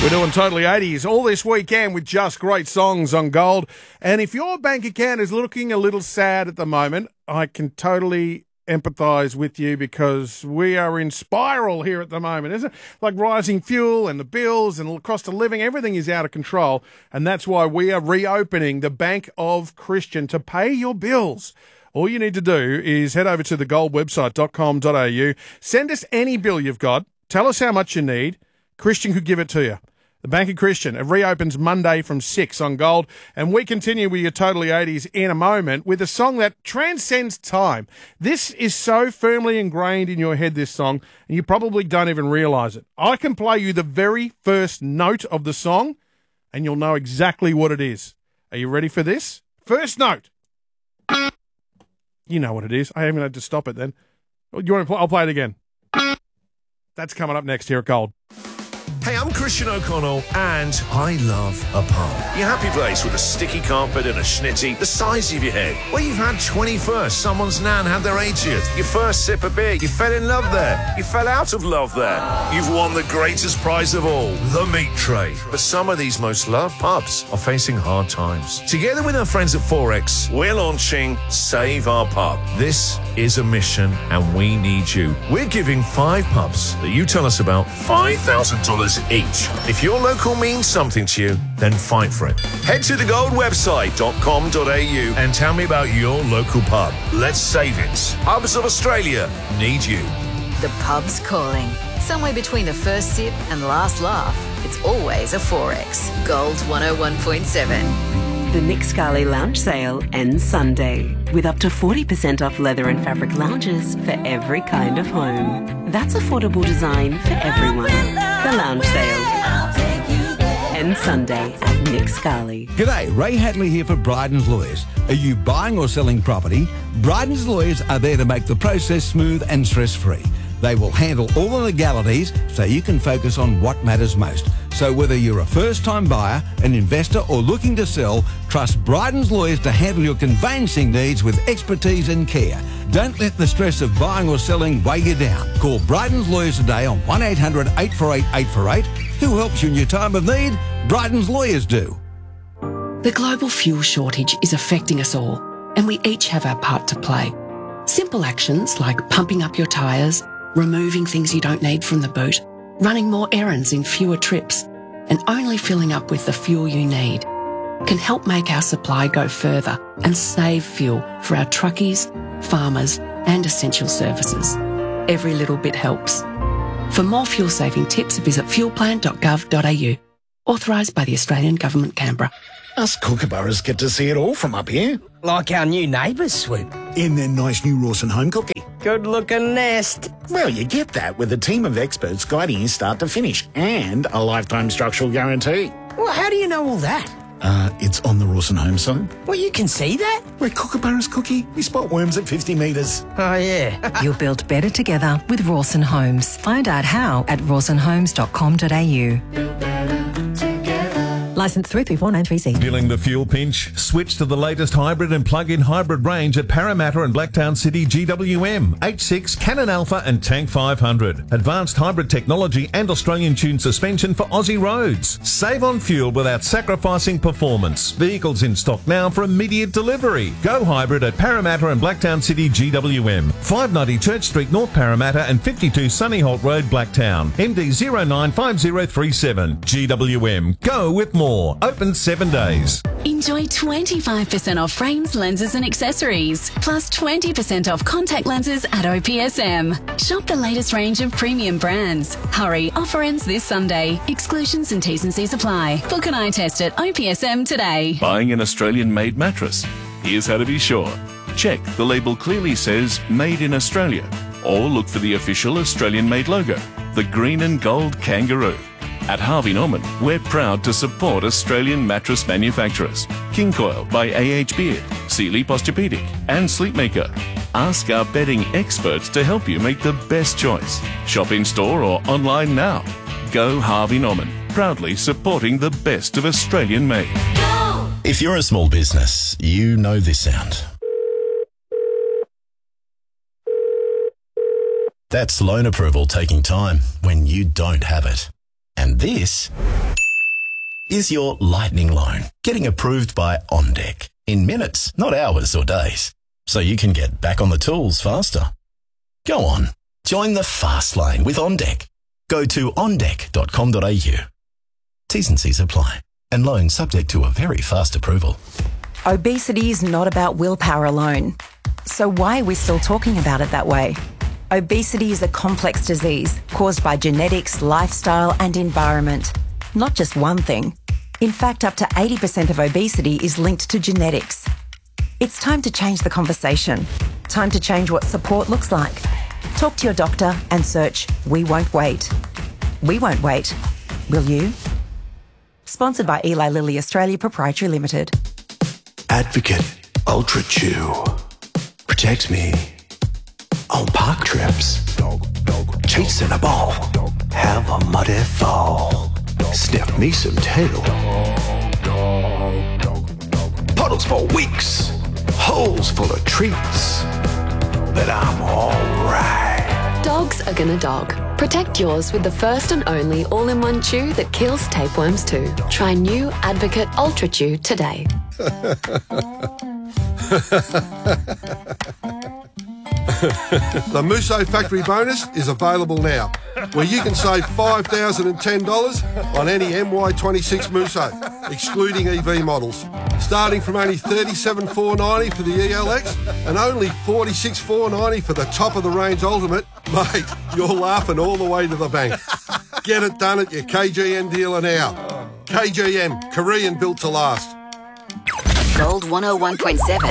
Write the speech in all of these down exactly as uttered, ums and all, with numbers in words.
We're doing Totally eighties all this weekend with just great songs on Gold. And if your bank account is looking a little sad at the moment, I can totally empathise with you because we are in spiral here at the moment, isn't it? Like rising fuel and the bills and the cost of living, everything is out of control. And that's why we are reopening the Bank of Christian to pay your bills. All you need to do is head over to the gold website dot com dot a u. Send us any bill you've got. Tell us how much you need. Christian could give it to you. The Bank of Christian. It reopens Monday from six on Gold. And we continue with your Totally eighties in a moment with a song that transcends time. This is so firmly ingrained in your head, this song, and you probably don't even realise it. I can play you the very first note of the song, and you'll know exactly what it is. Are you ready for this? First note. You know what it is. I haven't had to stop it then. You want to play? I'll play it again. That's coming up next here at Gold. Hey, I'm Christian O'Connell, and I love a pub. Your happy place with a sticky carpet and a schnitty the size of your head. Where you've had twenty-first, someone's nan had their eightieth. Your first sip of beer, you fell in love there. You fell out of love there. You've won the greatest prize of all, the meat tray. But some of these most loved pubs are facing hard times. Together with our friends at Forex, we're launching Save Our Pub. This is a mission, and we need you. We're giving five pubs that you tell us about five thousand dollars each. If your local means something to you, then fight for it. Head to the gold website dot com dot a u and tell me about your local pub. Let's save it. Pubs of Australia need you. The pub's calling. Somewhere between the first sip and last laugh, it's always a Forex. Gold one oh one point seven. The Nick Scali Lounge Sale ends Sunday with up to forty percent off leather and fabric lounges for every kind of home. That's affordable design for everyone. The Lounge Sale ends Sunday at Nick Scali. G'day, Ray Hadley here for Bryden's Lawyers. Are you buying or selling property? Bryden's Lawyers are there to make the process smooth and stress-free. They will handle all the legalities so you can focus on what matters most. So whether you're a first-time buyer, an investor or looking to sell, trust Bryden's Lawyers to handle your conveyancing needs with expertise and care. Don't let the stress of buying or selling weigh you down. Call Bryden's Lawyers today on one eight hundred eight four eight eight four eight. Who helps you in your time of need? Bryden's Lawyers do. The global fuel shortage is affecting us all, and we each have our part to play. Simple actions like pumping up your tyres, removing things you don't need from the boot, running more errands in fewer trips, and only filling up with the fuel you need can help make our supply go further and save fuel for our truckies, farmers, and essential services. Every little bit helps. For more fuel-saving tips, visit fuel plan dot gov dot a u. Authorised by the Australian Government, Canberra. Us kookaburras get to see it all from up here. Like our new neighbours, Swoop. In their nice new Rawson home cookie. Good-looking nest. Well, you get that with a team of experts guiding you start to finish and a lifetime structural guarantee. Well, how do you know all that? Uh, it's on the Rawson home site. Well, you can see that? Where kookaburras cookie, we spot worms at fifty metres. Oh, yeah. You'll build better together with Rawson Homes. Find out how at rawson homes dot com dot a u. Licence three three four nine three C. Feeling the fuel pinch? Switch to the latest hybrid and plug-in hybrid range at Parramatta and Blacktown City G W M, H six, Canon Alpha and Tank five hundred. Advanced hybrid technology and Australian-tuned suspension for Aussie roads. Save on fuel without sacrificing performance. Vehicles in stock now for immediate delivery. Go hybrid at Parramatta and Blacktown City G W M, five ninety Church Street, North Parramatta and fifty-two Sunnyholt Road, Blacktown. M D zero nine five zero three seven. G W M. Go with more. Open seven days. Enjoy twenty-five percent off frames, lenses and accessories, plus twenty percent off contact lenses at O P S M. Shop the latest range of premium brands. Hurry, offer ends this Sunday. Exclusions and T's and C's apply. Book an eye test at O P S M today. Buying an Australian-made mattress? Here's how to be sure. Check the label clearly says Made in Australia, or look for the official Australian-made logo, the green and gold kangaroo. At Harvey Norman, we're proud to support Australian mattress manufacturers. King Coil by A H Beard, Sealy Posturepedic and Sleepmaker. Ask our bedding experts to help you make the best choice. Shop in store or online now. Go Harvey Norman, proudly supporting the best of Australian made. If you're a small business, you know this sound. That's loan approval taking time when you don't have it. And this is your lightning loan, getting approved by OnDeck in minutes, not hours or days, so you can get back on the tools faster. Go on, join the fast lane with OnDeck. Go to on deck dot com dot a u. T's and C's apply, and loans subject to a very fast approval. Obesity is not about willpower alone. So why are we still talking about it that way? Obesity is a complex disease caused by genetics, lifestyle and environment. Not just one thing. In fact, up to eighty percent of obesity is linked to genetics. It's time to change the conversation. Time to change what support looks like. Talk to your doctor and search We Won't Wait. We won't wait. Will you? Sponsored by Eli Lilly Australia Proprietary Limited. Advocate Ultra Chew protects me on park trips. Chasing a ball, have a muddy fall. Sniff me some tail. Puddles for weeks, holes full of treats. But I'm alright. Dogs are gonna dog. Protect yours with the first and only all-in-one chew that kills tapeworms too. Try new Advocate Ultra Chew today. The Musso Factory Bonus is available now, where you can save five thousand ten dollars on any M Y twenty-six Musso, excluding E V models, starting from only thirty-seven thousand four hundred ninety dollars for the E L X and only forty-six thousand four hundred ninety dollars for the top-of-the-range Ultimate. Mate, you're laughing all the way to the bank. Get it done at your K G M dealer now. K G M, Korean built to last. Gold one oh one point seven.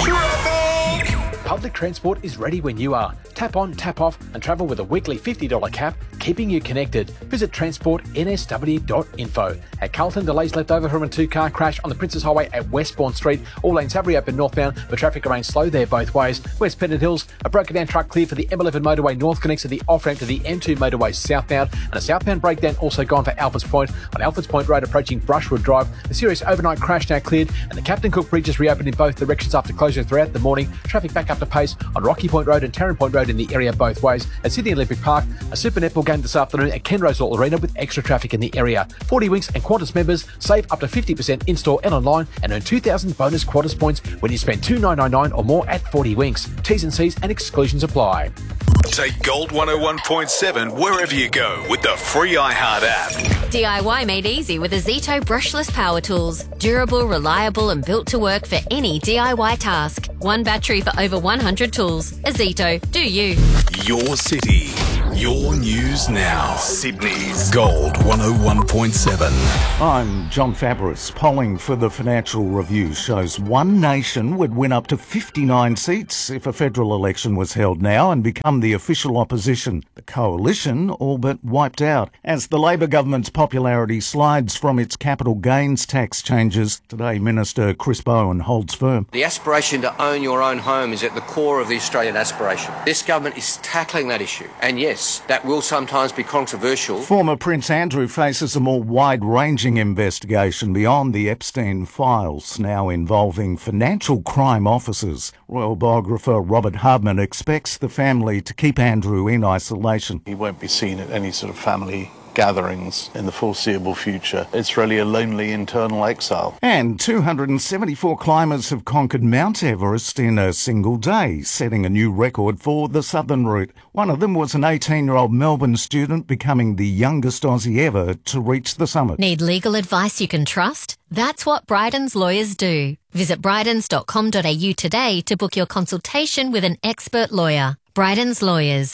Public transport is ready when you are. Tap on, tap off and travel with a weekly fifty dollars cap, keeping you connected. Visit transport n s w dot info. At Carlton, delays left over from a two-car crash on the Princes Highway at Westbourne Street. All lanes have reopened northbound, but traffic remains slow there both ways. West Pennant Hills, a broken down truck clear for the M eleven motorway north connects to the off-ramp to the M two motorway southbound, and a southbound breakdown also gone for Alfords Point. On Alfords Point Road approaching Brushwood Drive, a serious overnight crash now cleared, and the Captain Cook Bridge is reopened in both directions after closure throughout the morning. Traffic back up to pace on Rocky Point Road and Tarrant Point Road in the area both ways. At Sydney Olympic Park, a Super Netball game this afternoon at Ken Rosewall Arena with extra traffic in the area. forty Winks and Qantas members save up to fifty percent in-store and online and earn two thousand bonus Qantas points when you spend two dollars ninety-nine or more at forty Winks. T's and C's and exclusions apply. Take Gold one oh one point seven wherever you go with the free iHeart app. D I Y made easy with Azito brushless power tools. Durable, reliable and built to work for any D I Y task. One battery for over one hundred tools. Azito, do you. Your city, your news now. Sydney's Gold one oh one point seven. I'm John Fabris. Polling for the Financial Review shows One Nation would win up to fifty-nine seats if a federal election was held now and become the official opposition. The coalition all but wiped out as the Labor government's popularity slides from its capital gains tax changes. Today, Minister Chris Bowen holds firm. The aspiration to own your own home is at the core of the Australian aspiration. This government is tackling that issue. And yes, that will sometimes be controversial. Former Prince Andrew faces a more wide-ranging investigation beyond the Epstein files, now involving financial crime officers. Royal biographer Robert Hardman expects the family to keep Andrew in isolation. He won't be seen at any sort of family gatherings in the foreseeable future. It's really a lonely internal exile. And two hundred seventy-four climbers have conquered Mount Everest in a single day, setting a new record for the southern route. One of them was an eighteen-year-old Melbourne student, becoming the youngest Aussie ever to reach the summit. Need legal advice you can trust? That's what Bryden's lawyers do. Visit brydens dot com dot a u today to book your consultation with an expert lawyer. Bryden's Lawyers.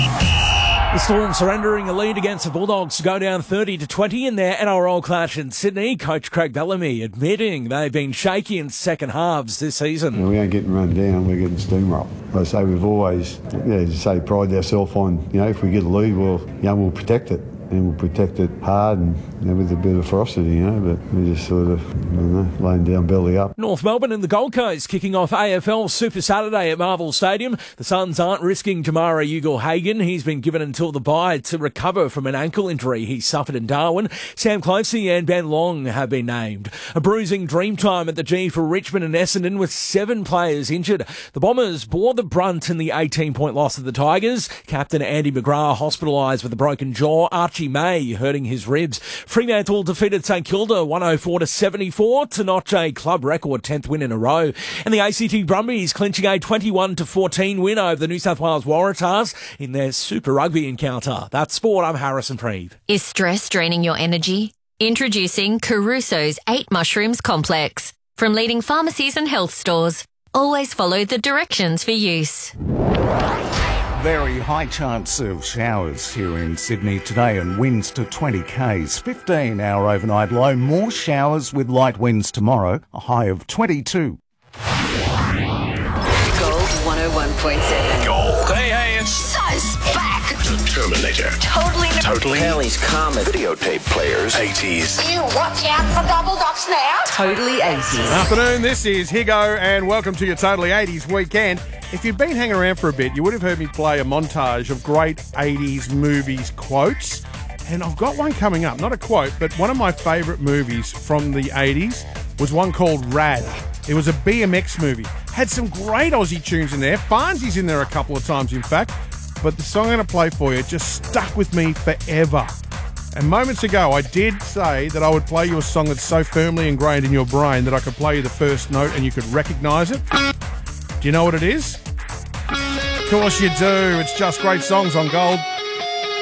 The Storm surrendering a lead against the Bulldogs to go down thirty to twenty in their N R L clash in Sydney. Coach Craig Bellamy admitting they've been shaky in second halves this season. You know, we ain't getting run down, we're getting steamrolled. I say we've always, yeah, as you say, pride ourselves on, you know, if we get a lead, well, you know, we'll protect it. And we'll protect it hard and you know, with a bit of ferocity, you know, but we're just sort of, I don't know, laying down belly up. North Melbourne and the Gold Coast kicking off A F L Super Saturday at Marvel Stadium. The Suns aren't risking Tamara Ugle-Hagan. He's been given until the bye to recover from an ankle injury he suffered in Darwin. Sam Closey and Ben Long have been named. A bruising dream time at the G for Richmond and Essendon with seven players injured. The Bombers bore the brunt in the eighteen-point loss of the Tigers. Captain Andy McGrath hospitalised with a broken jaw. Archie Richie May hurting his ribs. Fremantle defeated St Kilda one oh four to seventy-four to notch a club record tenth win in a row. And the A C T Brumbies clinching a twenty-one to fourteen win over the New South Wales Waratahs in their Super Rugby encounter. That's sport. I'm Harrison Preeve. Is stress draining your energy? Introducing Caruso's eight Mushrooms Complex. From leading pharmacies and health stores, always follow the directions for use. Very high chance of showers here in Sydney today and winds to twenty kays. fifteen hour overnight low. More showers with light winds tomorrow. A high of twenty-two. Gold one oh one point seven. Gold. Hey, hey, it's So's back. the Terminator. Totally. Totally. Kelly's Comet. Videotape players. eighties. You watch out for double docs now. Totally eighties. Afternoon, this is Higo, and welcome to your Totally eighties weekend. If you've been hanging around for a bit, you would have heard me play a montage of great eighties movies quotes. And I've got one coming up, not a quote, but one of my favourite movies from the eighties was one called Rad. It was a B M X movie. Had some great Aussie tunes in there. Farnsy's in there a couple of times, in fact. But the song I'm going to play for you just stuck with me forever. And moments ago, I did say that I would play you a song that's so firmly ingrained in your brain that I could play you the first note and you could recognise it. Do you know what it is? Of course you do. It's Just Great Songs on Gold.